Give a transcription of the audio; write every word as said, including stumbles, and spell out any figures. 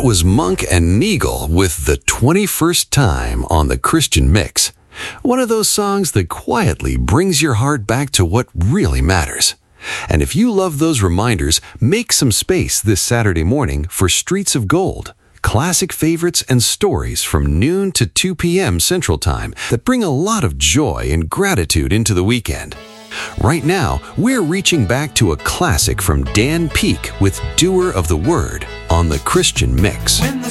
That was Monk and Neagle with The twenty-first Time on the Christian Mix. One of those songs that quietly brings your heart back to what really matters. And if you love those reminders, make some space this Saturday morning for Streets of Gold, classic favorites and stories from noon to two p.m. Central Time that bring a lot of joy and gratitude into the weekend. Right now, we're reaching back to a classic from Dan Peek with Doer of the Word on the Christian Mix. When the